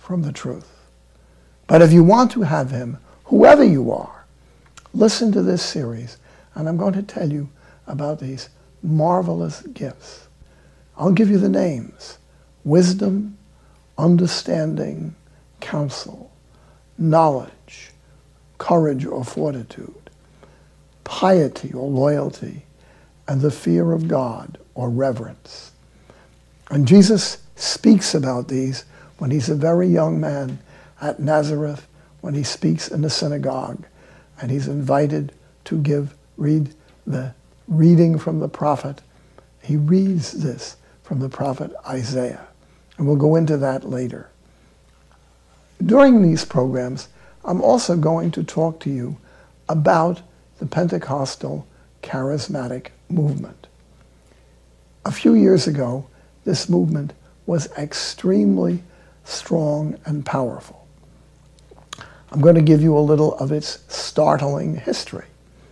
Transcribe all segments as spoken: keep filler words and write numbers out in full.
from the truth. But if you want to have him, whoever you are, listen to this series, and I'm going to tell you about these marvelous gifts. I'll give you the names: wisdom, understanding, counsel, knowledge, courage or fortitude, piety or loyalty, and the fear of God or reverence. And Jesus speaks about these when he's a very young man at Nazareth, when he speaks in the synagogue, and he's invited to give, read the reading from the prophet. He reads this from the prophet Isaiah, and we'll go into that later. During these programs, I'm also going to talk to you about the Pentecostal charismatic movement. A few years ago, this movement was extremely strong and powerful. I'm going to give you a little of its startling history.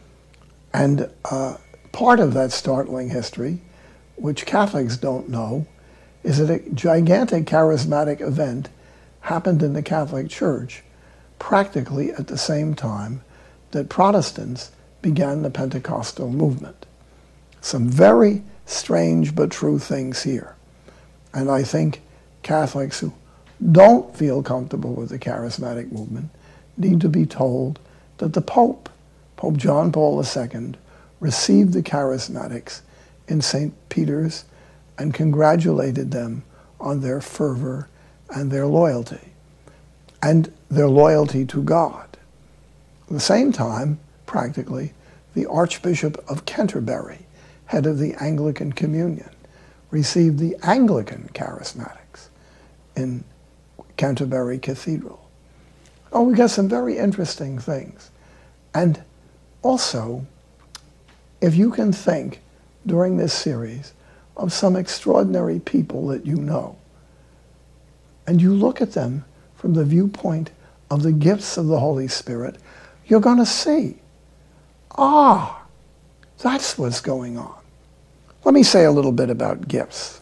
And uh, part of that startling history, which Catholics don't know, is that a gigantic charismatic event happened in the Catholic Church practically at the same time that Protestants began the Pentecostal movement. Some very strange but true things here. And I think Catholics who don't feel comfortable with the charismatic movement need to be told that the Pope, Pope John Paul the Second, received the charismatics in Saint Peter's and congratulated them on their fervor and their loyalty, and their loyalty to God. At the same time, practically, the Archbishop of Canterbury, head of the Anglican Communion, received the Anglican charismatics in Canterbury Cathedral. Oh, we got some very interesting things. And also, if you can think during this series of some extraordinary people that you know, and you look at them from the viewpoint of the gifts of the Holy Spirit, you're going to see, ah, that's what's going on. Let me say a little bit about gifts.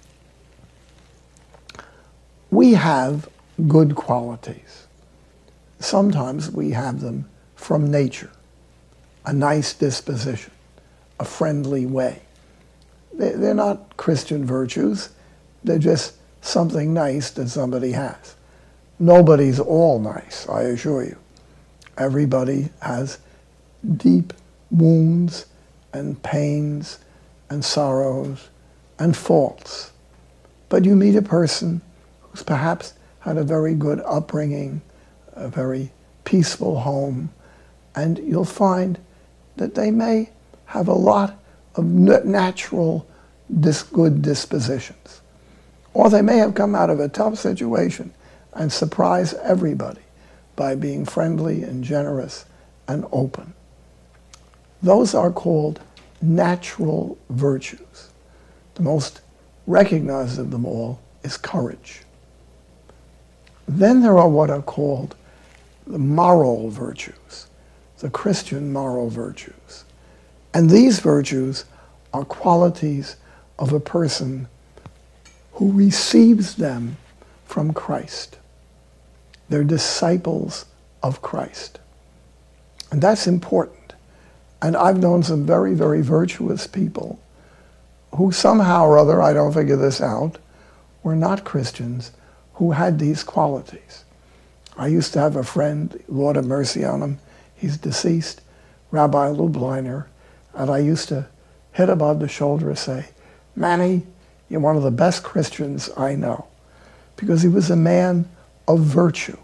We have good qualities. Sometimes we have them from nature, a nice disposition, a friendly way. They're not Christian virtues. They're just something nice that somebody has. Nobody's all nice, I assure you. Everybody has deep wounds and pains and sorrows and faults. But you meet a person who's perhaps had a very good upbringing, a very peaceful home, and you'll find that they may have a lot of natural dis- good dispositions. Or they may have come out of a tough situation and surprise everybody by being friendly and generous and open. Those are called natural virtues. The most recognized of them all is courage. Then there are what are called the moral virtues, the Christian moral virtues. And these virtues are qualities of a person who receives them from Christ. They're disciples of Christ. And that's important. And I've known some very, very virtuous people who somehow or other, I don't figure this out, were not Christians, who had these qualities. I used to have a friend, Lord have mercy on him, he's deceased, Rabbi Lubliner, and I used to hit him on the shoulder and say, Manny, you're one of the best Christians I know, because he was a man of virtue.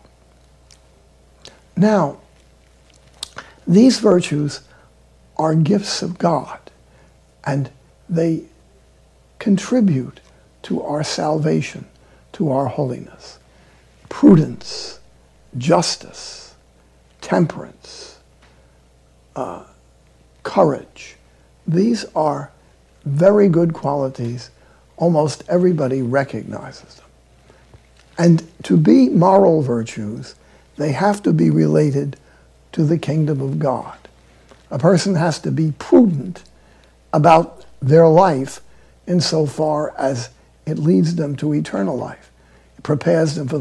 Now, these virtues are gifts of God, and they contribute to our salvation, to our holiness. Prudence, justice, temperance, uh, courage. These are very good qualities. Almost everybody recognizes them. And to be moral virtues, they have to be related to the kingdom of God. A person has to be prudent about their life insofar as it leads them to eternal life. It prepares them for